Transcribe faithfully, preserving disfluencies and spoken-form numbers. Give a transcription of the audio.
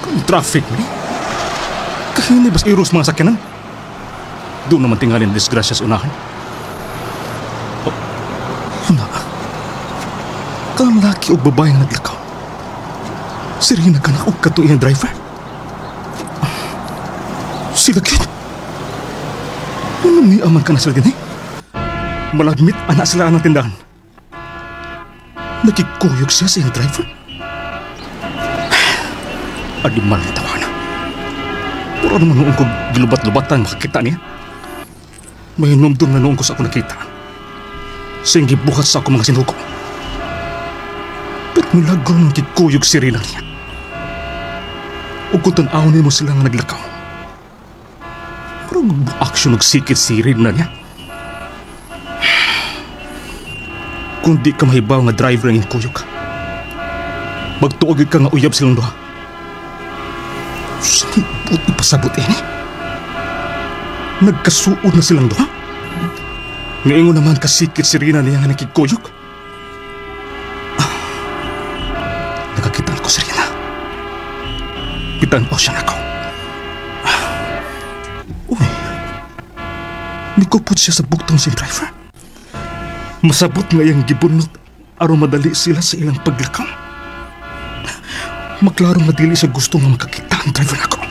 Kung traffic ni. Kahini bas iros mga sakyanan. Doon naman tingalin disgrasya sa unahan. Oh, una. Kang laki o babae nga naglakaw. Sirina ka na o katuin ang driver. Sila kit. Ano ni aman ka na sila din eh? Malagmit anak sila ang tindahan. Nakikuyog siya sa iyong driver. Adi man ang tawa na. Puro naman noong ko gilubat-lubatan makakita niya. May numdum na noong ko sa ako nakita. Siyang gibuhat sa ako mga sinuko. Pero milagro nang kikuyog si Rina niya. Ug kung tan-awin mo sila nga naglakaw. Pero aksyon nagsikit si Rina niya. Kung di ka mahibaw nga driver ang kuyog ka. Magtuog ka nga uyab silang doha. Sanibot ipasabot eh ni. Nagkasuod na silang doha. Ngayon naman kasikit si Rina niya nga nakikuyog. Ah, nakakitaan ko si Rina. Kitaan ko siya na ako. Ah, uy, nikupod siya sa buktong si driver. Masabot nga yung gibunot aron madali sila sa ilang paglakaw. Maklaro nga dili sa gusto nga makakita ang driver nako.